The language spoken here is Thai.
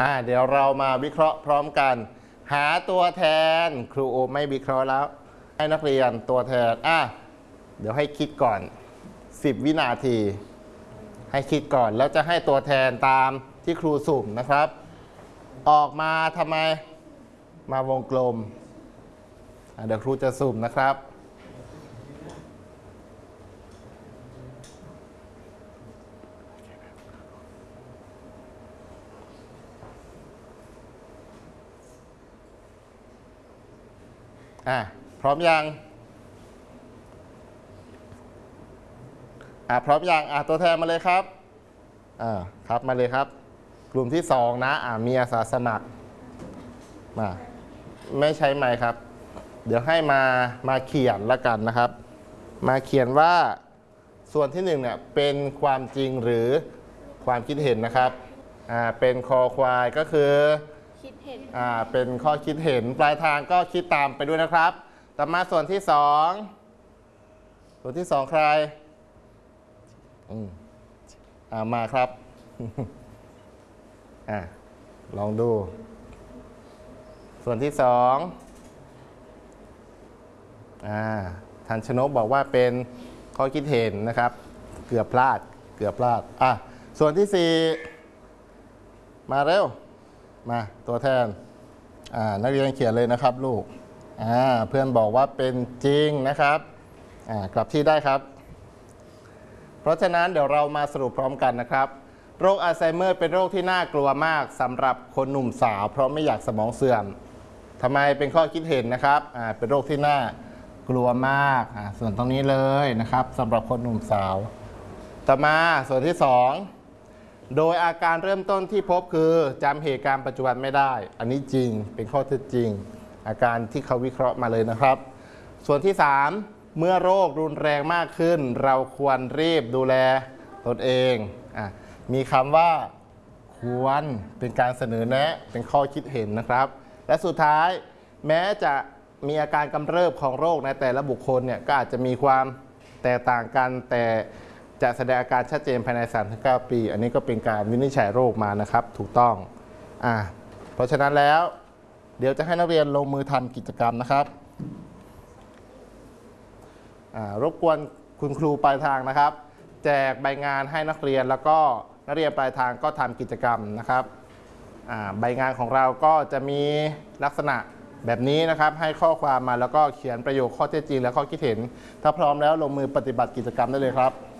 เดี๋ยวเรามาวิเคราะห์พร้อมกันหาตัวแทนครูโอไม่วิเคราะห์แล้วให้นักเรียนตัวแทนเดี๋ยวให้คิดก่อน10 วินาทีให้คิดก่อนแล้วจะให้ตัวแทนตามที่ครูสุ่มนะครับออกมาทำไมมาวงกลมเดี๋ยวครูจะสุ่มนะครับพร้อมยังพร้อมยังตัวแทนมาเลยครับครับมาเลยครับกลุ่มที่2นะมีอาสาสมัครมาไม่ใช้ไมค์ครับเดี๋ยวให้มาเขียนละกันนะครับมาเขียนว่าส่วนที่1เนี่ยเป็นความจริงหรือความคิดเห็นนะครับเป็นคอควายก็คือคิดเห็นเป็นข้อคิดเห็นปลายทางก็คิดตามไปด้วยนะครับต่อมาส่วนที่2ส่วนที่2ใครมาครับ ลองดูส่วนที่2ทันชนกบอกว่าเป็นข้อคิดเห็นนะครับเกือบพลาดส่วนที่4มาเร็วมาตัวแทนนักเรียนเขียนเลยนะครับลูกเพื่อนบอกว่าเป็นจริงนะครับกลับที่ได้ครับเพราะฉะนั้นเดี๋ยวเรามาสรุปพร้อมกันนะครับโรคอัลไซเมอร์เป็นโรคที่น่ากลัวมากสำหรับคนหนุ่มสาวเพราะไม่อยากสมองเสื่อมทำไมเป็นข้อคิดเห็นนะครับเป็นโรคที่น่ากลัวมากส่วนตรงนี้เลยนะครับสำหรับคนหนุ่มสาวต่อมาส่วนที่2โดยอาการเริ่มต้นที่พบคือจำเหตุการณ์ปัจจุบันไม่ได้อันนี้จริงเป็นข้อเท็จจริงอาการที่เขาวิเคราะห์มาเลยนะครับส่วนที่3เมื่อโรครุนแรงมากขึ้นเราควรรีบดูแลตนเองมีคำว่าควรเป็นการเสนอแนะเป็นข้อคิดเห็นนะครับและสุดท้ายแม้จะมีอาการกำเริบของโรคในแต่ละบุคคลเนี่ยก็อาจจะมีความแตกต่างกันแต่จะแสดงอาการชัดเจนภายใน 3-9 ปีอันนี้ก็เป็นการวินิจฉัยโรคมานะครับถูกต้องเพราะฉะนั้นแล้วเดี๋ยวจะให้นักเรียนลงมือทำกิจกรรมนะครับรบกวนคุณครูปลายทางนะครับแจกใบงานให้นักเรียนแล้วก็นักเรียนปลายทางก็ทำกิจกรรมนะครับใบงานของเราก็จะมีลักษณะแบบนี้นะครับให้ข้อความมาแล้วก็เขียนประโยคข้อเท็จจริงและข้อคิดเห็นถ้าพร้อมแล้วลงมือปฏิบัติกิจกรรมได้เลยครับ